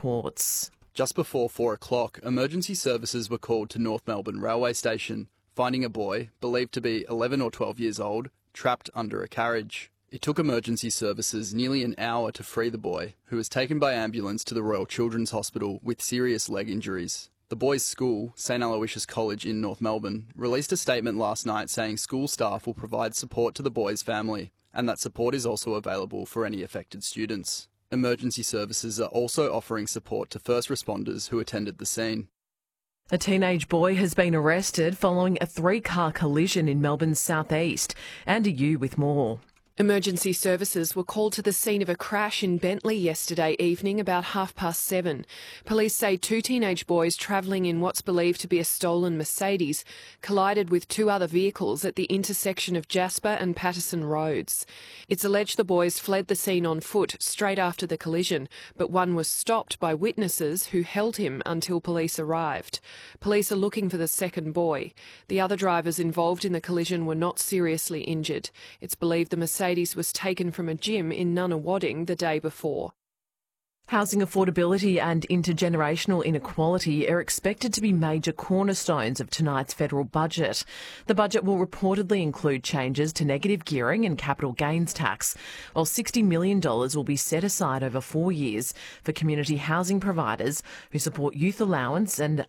reports. Just before 4 o'clock, emergency services were called to North Melbourne railway station, finding a boy, believed to be 11 or 12 years old, trapped under a carriage. It took emergency services nearly an hour to free the boy, who was taken by ambulance to the Royal Children's Hospital with serious leg injuries. The boy's school, St Aloysius College in North Melbourne, released a statement last night saying school staff will provide support to the boy's family, and that support is also available for any affected students. Emergency services are also offering support to first responders who attended the scene. A teenage boy has been arrested following a 3-car collision in Melbourne's southeast. Andy Yu with more. Emergency services were called to the scene of a crash in Bentley yesterday evening about 7:30. Police say 2 teenage boys travelling in what's believed to be a stolen Mercedes collided with 2 other vehicles at the intersection of Jasper and Patterson roads. It's alleged the boys fled the scene on foot straight after the collision, but one was stopped by witnesses who held him until police arrived. Police are looking for the second boy. The other drivers involved in the collision were not seriously injured. It's believed the Mercedes was taken from a gym in Nunawading the day before. Housing affordability and intergenerational inequality are expected to be major cornerstones of tonight's federal budget. The budget will reportedly include changes to negative gearing and capital gains tax, while $60 million will be set aside over 4 years for community housing providers who support youth allowance and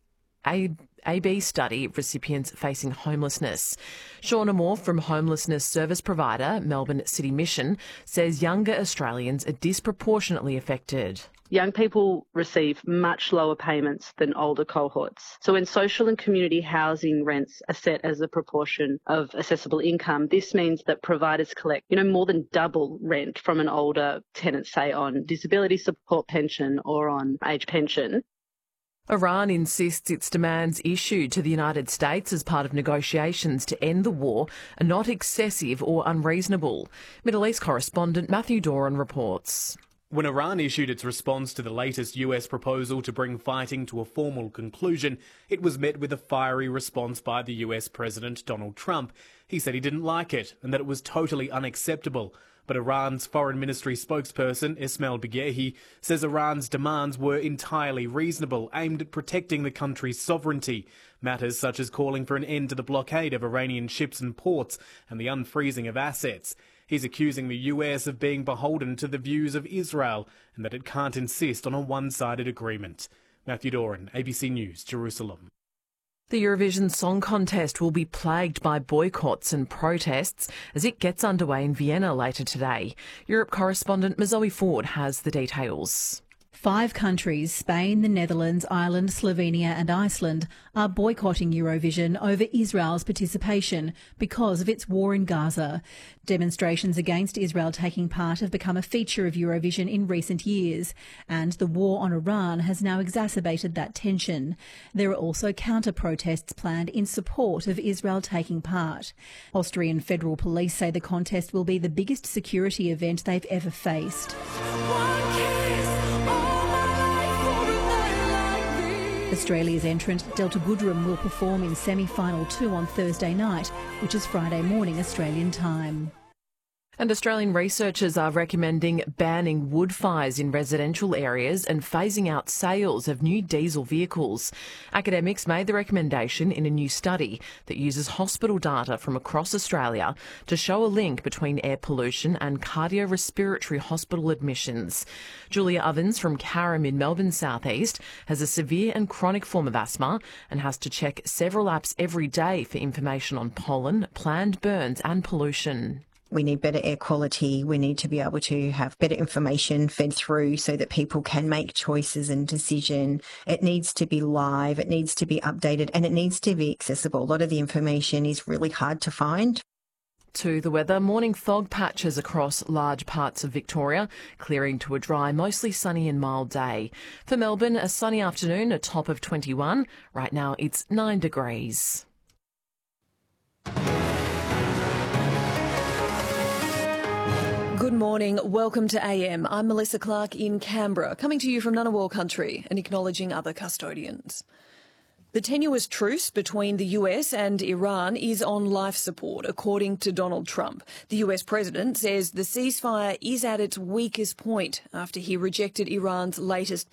AB study recipients facing homelessness. Shauna Moore from homelessness service provider Melbourne City Mission says younger Australians are disproportionately affected. Young people receive much lower payments than older cohorts. So when social and community housing rents are set as a proportion of accessible income, this means that providers collect, more than double rent from an older tenant, say on disability support pension or on age pension. Iran insists its demands issued to the United States as part of negotiations to end the war are not excessive or unreasonable. Middle East correspondent Matthew Doran reports. When Iran issued its response to the latest US proposal to bring fighting to a formal conclusion, it was met with a fiery response by the US President Donald Trump. He said he didn't like it and that it was totally unacceptable. But Iran's Foreign Ministry spokesperson, Ismail Baghehi, says Iran's demands were entirely reasonable, aimed at protecting the country's sovereignty. Matters such as calling for an end to the blockade of Iranian ships and ports and the unfreezing of assets. He's accusing the US of being beholden to the views of Israel and that it can't insist on a one-sided agreement. Matthew Doran, ABC News, Jerusalem. The Eurovision Song Contest will be plagued by boycotts and protests as it gets underway in Vienna later today. Europe correspondent Mazoe Ford has the details. 5 countries, Spain, the Netherlands, Ireland, Slovenia and Iceland, are boycotting Eurovision over Israel's participation because of its war in Gaza. Demonstrations against Israel taking part have become a feature of Eurovision in recent years, and the war on Iran has now exacerbated that tension. There are also counter-protests planned in support of Israel taking part. Austrian federal police say the contest will be the biggest security event they've ever faced. Australia's entrant Delta Goodrem will perform in semi-final 2 on Thursday night, which is Friday morning Australian time. And Australian researchers are recommending banning wood fires in residential areas and phasing out sales of new diesel vehicles. Academics made the recommendation in a new study that uses hospital data from across Australia to show a link between air pollution and cardiorespiratory hospital admissions. Julia Ovens from Carrum in Melbourne's southeast has a severe and chronic form of asthma and has to check several apps every day for information on pollen, planned burns and pollution. We need better air quality. We need to be able to have better information fed through so that people can make choices and decision. It needs to be live, it needs to be updated, and it needs to be accessible. A lot of the information is really hard to find. To the weather, morning fog patches across large parts of Victoria, clearing to a dry, mostly sunny and mild day. For Melbourne, a sunny afternoon, a top of 21. Right now it's 9 degrees. Good morning. Welcome to AM. I'm Melissa Clark in Canberra, coming to you from Ngunnawal country and acknowledging other custodians. The tenuous truce between the US and Iran is on life support, according to Donald Trump. The US president says the ceasefire is at its weakest point after he rejected Iran's latest